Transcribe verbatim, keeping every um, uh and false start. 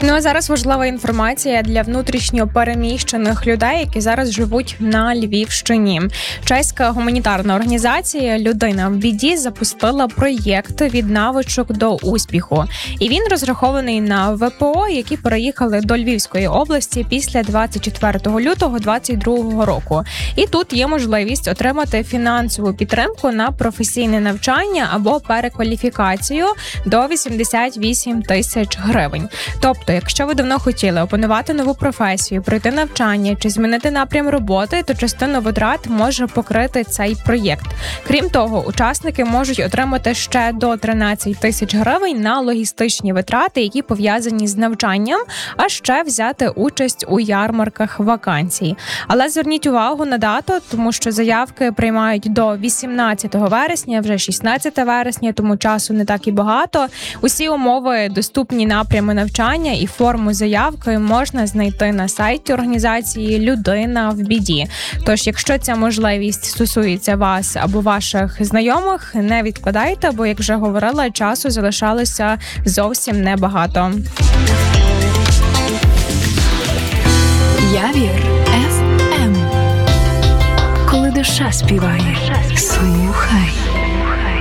Ну а зараз важлива інформація для внутрішньо переміщених людей, які зараз живуть на Львівщині. Чеська гуманітарна організація «Людина в біді» запустила проєкт «Від навичок до успіху». І він розрахований на ВПО, які переїхали до Львівської області після двадцять четвертого лютого двадцять другого року. І тут є можливість отримати фінансову підтримку на професійне навчання або перекваліфікацію до вісімдесят вісім тисяч гривень. Тобто, якщо ви давно хотіли опанувати нову професію, пройти навчання чи змінити напрям роботи, то частину витрат може покрити цей проєкт. Крім того, учасники можуть отримати ще до тринадцять тисяч гривень на логістичні витрати, які пов'язані з навчанням, а ще взяти участь у ярмарках вакансій. Але зверніть увагу на дату, тому що заявки приймають до вісімнадцятого вересня, вже шістнадцяте вересня, тому часу не так і багато. Усі умови, доступні напрями навчання і форму заявки можна знайти на сайті організації «Людина в біді». Тож, якщо ця можливість стосується вас або ваших знайомих, не відкладайте, бо, як вже говорила, часу залишалося зовсім небагато. Явір еф ем. Коли душа співає, слухай.